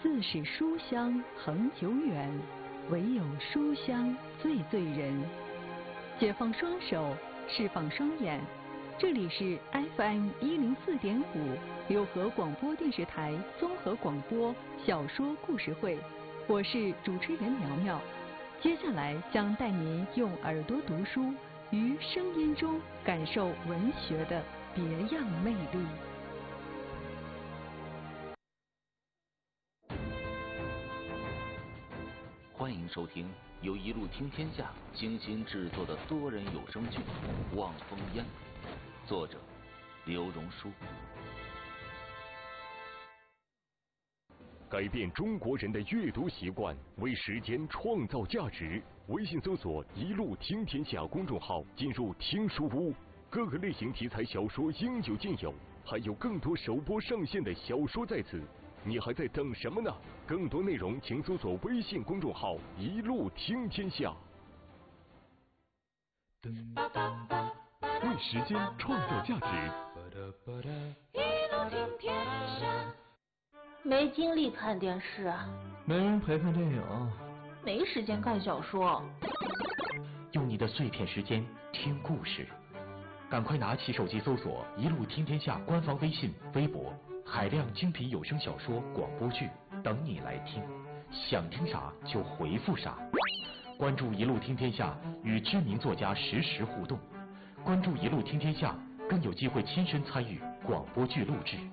自是书香恒久远，唯有书香最醉人。解放双手，释放双眼，这里是 FM104.5六合广播电视台综合广播小说故事会，我是主持人苗苗。接下来将带您用耳朵读书，于声音中感受文学的别样魅力。 欢迎收听由一路听天下精心制作的多人有声剧《望风烟》，作者刘荣书。 改变中国人的阅读习惯，为时间创造价值。微信搜索“一路听天下”公众号，进入听书屋，各个类型题材小说应有尽有，还有更多首播上线的小说在此。你还在等什么呢？更多内容请搜索微信公众号“一路听天下”。为时间创造价值。 一路听天下。没精力看电视， 没人陪看电影， 没时间看小说。 用你的碎片时间听故事，赶快拿起手机搜索“一路听天下”官方微信、微博。海量精品有声小说、广播剧等你来听，想听啥就回复啥。关注一路听天下，与知名作家实时互动。关注一路听天下，更有机会亲身参与广播剧录制。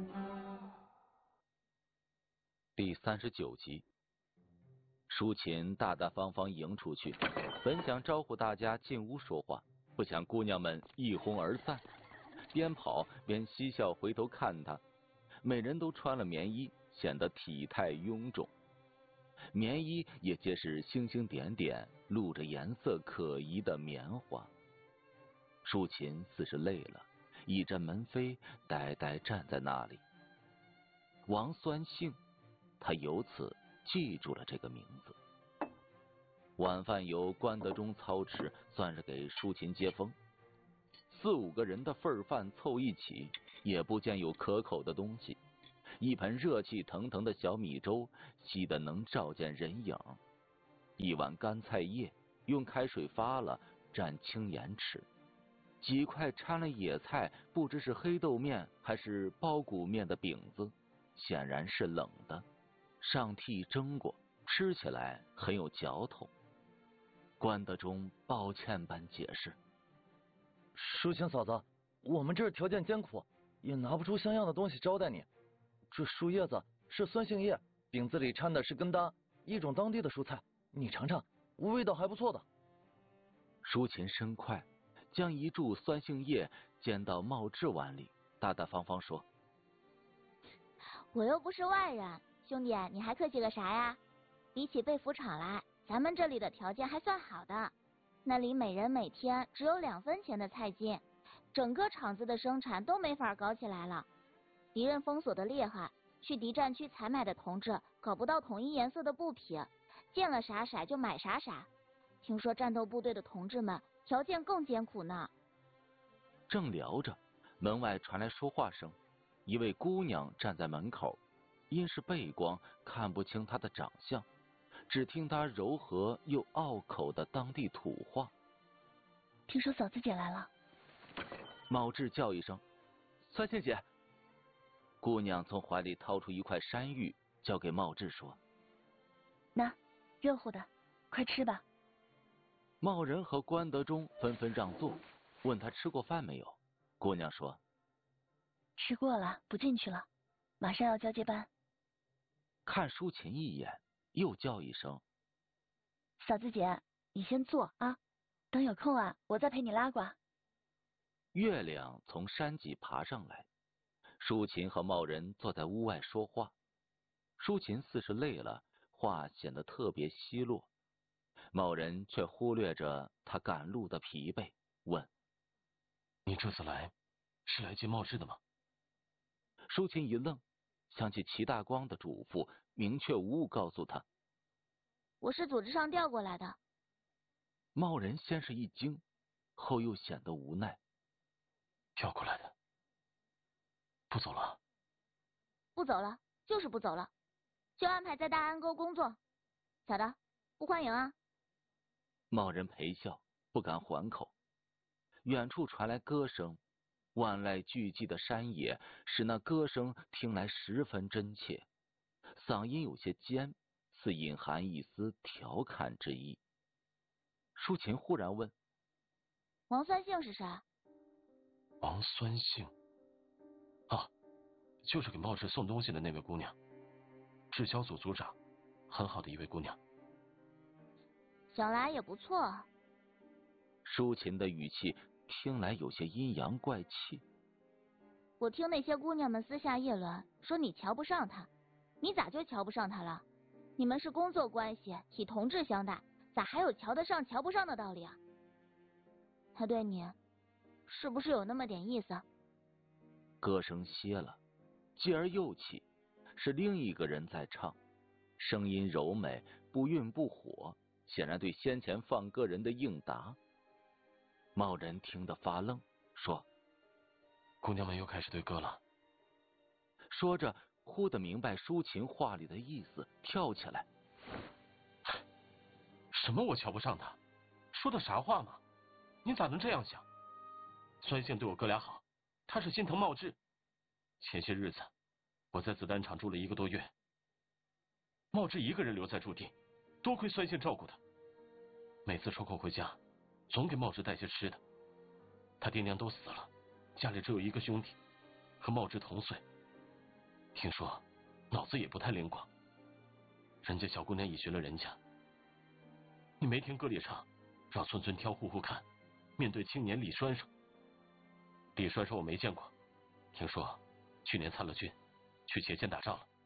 第39集，舒琴大大方方迎出去，本想招呼大家进屋说话，不想姑娘们一哄而散，边跑边嬉笑回头看她。每人都穿了棉衣，显得体态臃肿，棉衣也皆是星星点点，露着颜色可疑的棉花。舒琴似是累了，倚着门扉呆呆站在那里。王酸杏，他由此记住了这个名字。晚饭由关德忠操持，算是给舒琴接风。4-5个人的份饭凑一起，也不见有可口的东西。一盆热气腾腾的小米粥，稀得能照见人影。一碗干菜叶，用开水发了，蘸青盐吃。几块掺了野菜，不知是黑豆面还是包谷面的饼子，显然是冷的，上屉蒸过，吃起来很有嚼头。关德忠抱歉般解释： 舒琴嫂子，我们这儿条件艰苦，也拿不出像样的东西招待你。这树叶子是酸杏叶，饼子里掺的是根搭，一种当地的蔬菜，你尝尝，味道还不错的。 舒琴身快，将一柱酸杏叶煎到茂志碗里，大大方方说： 我又不是外人，兄弟你还客气个啥呀？比起被服厂来，咱们这里的条件还算好的，那里每人每天只有2分钱的菜金，整个厂子的生产都没法搞起来了。敌人封锁的厉害，去敌占区采买的同志搞不到统一颜色的布匹，见了啥色就买啥色。听说战斗部队的同志们条件更艰苦呢。 正聊着，门外传来说话声，一位姑娘站在门口，因是背光看不清她的长相，只听她柔和又拗口的当地土话： 听说嫂子姐来了。 茂志叫一声：酸杏姐。姑娘从怀里掏出一块山芋，交给茂志说： 那热乎的，快吃吧。 茂仁和关德忠纷纷让座，问他吃过饭没有。姑娘说： 吃过了，不进去了，马上要交接班。 看舒琴一眼，又叫一声： 嫂子姐，你先坐啊，等有空啊，我再陪你拉呱。 月亮从山脊爬上来，舒琴和茂仁坐在屋外说话。舒琴似是累了，话显得特别稀落。茂仁却忽略着他赶路的疲惫，问： 你这次来是来接茂志的吗？ 舒琴一愣，想起齐大光的嘱咐，明确无误告诉他： 我是组织上调过来的。 茂仁先是一惊，后又显得无奈： 调过来的，不走了？ 不走了，就是不走了。 就安排在大安沟工作。咋的？不欢迎啊？ 茂人陪笑，不敢还口。远处传来歌声，万籁俱寂的山野使那歌声听来十分真切，嗓音有些尖，似隐含一丝调侃之意。舒琴忽然问： 王酸杏是谁？ 王酸杏啊，就是给茂志送东西的那位姑娘，制销组组长，很好的一位姑娘。 想来也不错。 舒琴的语气听来有些阴阳怪气。 我听那些姑娘们私下议论，说你瞧不上她，你咋就瞧不上她了？你们是工作关系，以同志相待，咋还有瞧得上瞧不上的道理啊？他对你是不是有那么点意思？ 歌声歇了，继而又起，是另一个人在唱，声音柔美，不愠不火，显然对先前放歌人的应答。茂人听得发愣，说： 姑娘们又开始对歌了。 说着忽地明白舒琴话里的意思，跳起来： 什么我瞧不上他？说的啥话嘛？你咋能这样想？酸杏对我哥俩好，他是心疼茂志。前些日子我在子弹厂住了1个多月，茂志一个人留在驻地，多亏酸杏照顾他。每次抽空回家，总给茂志带些吃的。他爹娘都死了，家里只有1个兄弟，和茂志同岁。听说脑子也不太灵光，人家小姑娘已寻了人家。你没听歌里唱，让村村挑户户看，面对青年李栓栓。李栓栓我没见过，听说去年参了军，去前线打仗了。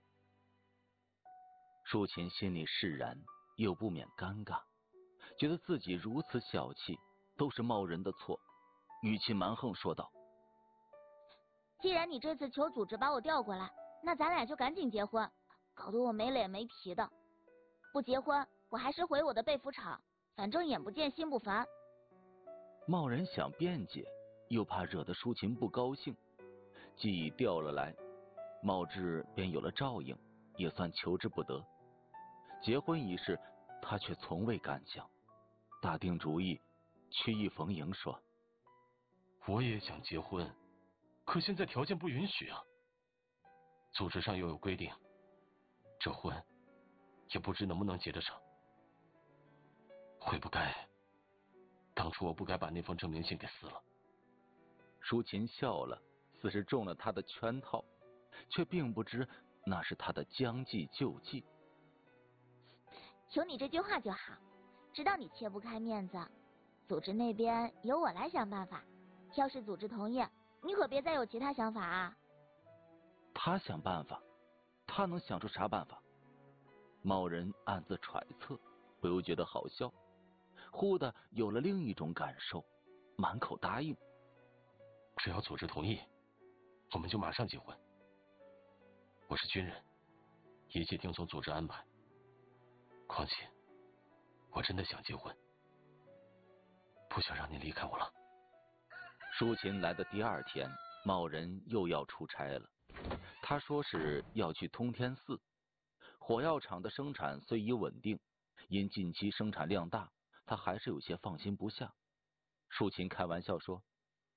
舒琴心里释然，又不免尴尬，觉得自己如此小气，都是茂人的错，语气蛮横说道： 既然你这次求组织把我调过来，那咱俩就赶紧结婚，搞得我没脸没皮的。不结婚，我还是回我的被服厂，反正眼不见心不烦。 茂人想辩解，又怕惹得舒琴不高兴，既已调了来，茂志便有了照应，也算求之不得。结婚一事，他却从未敢想。打定主意，曲意逢迎说： 我也想结婚，可现在条件不允许啊。组织上又有规定，这婚也不知能不能结得上。会不该，当初我不该把那封证明信给撕了。 舒琴笑了，似是中了他的圈套，却并不知那是他的将计就计。 有你这句话就好，知道你切不开面子，组织那边由我来想办法。要是组织同意，你可别再有其他想法啊。 他想办法，他能想出啥办法？茂人暗自揣测，不由觉得好笑，忽的有了另一种感受，满口答应。 只要组织同意，我们就马上结婚。我是军人，一切听从组织安排。况且，我真的想结婚，不想让你离开我了。 舒琴来的第2天，茂人又要出差了。他说是要去通天寺。火药厂的生产虽已稳定，因近期生产量大，他还是有些放心不下。舒琴开玩笑说：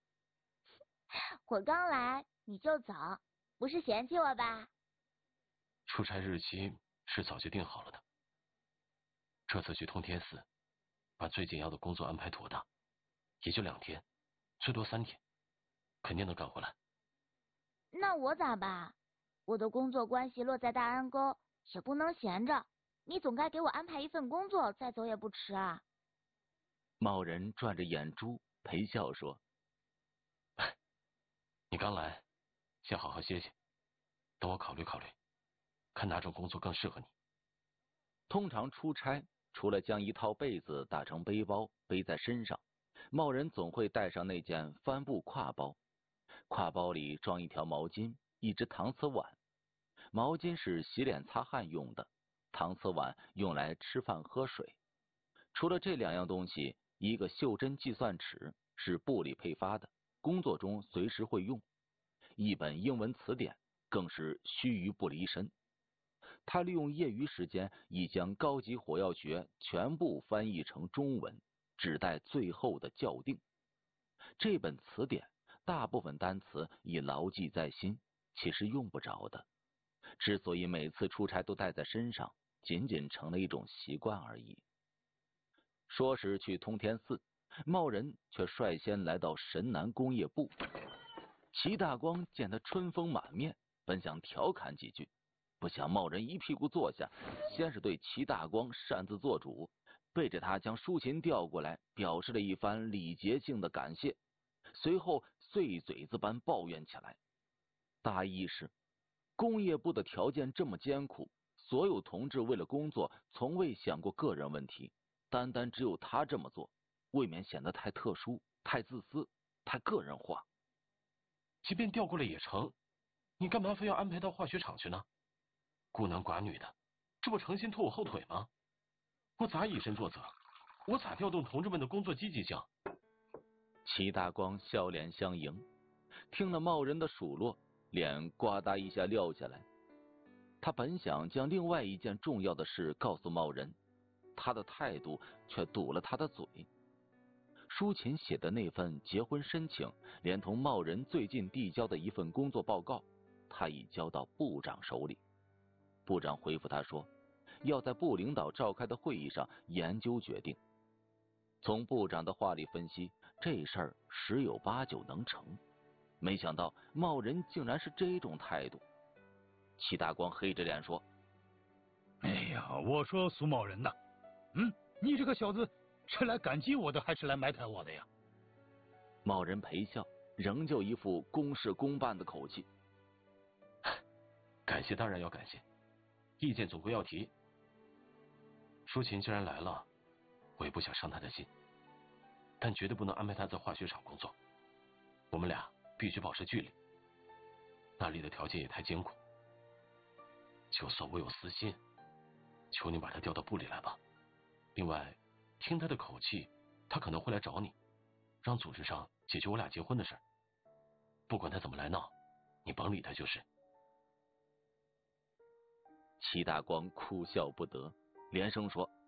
我刚来你就走，不是嫌弃我吧？ 出差日期是早就定好了的。这次去通天寺，把最紧要的工作安排妥当，也就2天，最多3天，肯定能赶回来。 那我咋办？我的工作关系落在大安沟，也不能闲着，你总该给我安排一份工作，再走也不迟啊。 茂人转着眼珠陪笑说： 你刚来，先好好歇歇，等我考虑考虑，看哪种工作更适合你。 通常出差，除了将一套被子打成背包背在身上，茂人总会带上那件帆布挎包，挎包里装一条毛巾，一只搪瓷碗。毛巾是洗脸擦汗用的，搪瓷碗用来吃饭喝水。除了这2样东西，一个袖珍计算尺是部里配发的，工作中随时会用。一本英文词典更是须臾不离身。 他利用业余时间已将高级火药学全部翻译成中文，只待最后的校订。这本词典大部分单词已牢记在心，其实用不着的。之所以每次出差都带在身上，仅仅成了一种习惯而已。说是去通天寺，茂人却率先来到神南工业部。齐大光见他春风满面，本想调侃几句，不想茂人一屁股坐下，先是对齐大光擅自做主，背着他将舒琴调过来，表示了一番礼节性的感谢，随后碎嘴子般抱怨起来。大意是工业部的条件这么艰苦，所有同志为了工作从未想过个人问题，单单只有他这么做，未免显得太特殊、太自私、太个人化。 即便调过来也成，你干嘛非要安排到化学厂去呢？孤男寡女的，这不诚心拖我后腿吗？我咋以身作则？我咋调动同志们的工作积极性？ 齐大光笑脸相迎，听了茂人的数落，脸呱嗒一下撂下来。他本想将另外一件重要的事告诉茂人，他的态度却堵了他的嘴。舒琴写的那份结婚申请，连同茂人最近递交的一份工作报告，他已交到部长手里。部长回复他说，要在部领导召开的会议上研究决定。从部长的话里分析，这事儿十有八九能成。没想到茂人竟然是这种态度。齐大光黑着脸说：“ 哎呀，我说苏茂人呐，你这个小子是来感激我的，还是来埋汰我的呀？” 茂人陪笑，仍旧一副公事公办的口气：“ 感谢当然要感谢，意见总归要提。舒琴既然来了，我也不想伤他的心，但绝对不能安排他在化学厂工作。我们俩必须保持距离，那里的条件也太艰苦。就算我有私心，求你把他调到部里来吧。另外，听他的口气，他可能会来找你，让组织上解决我俩结婚的事。不管他怎么来闹，你甭理他就是。” 齐大光哭笑不得，连声说：“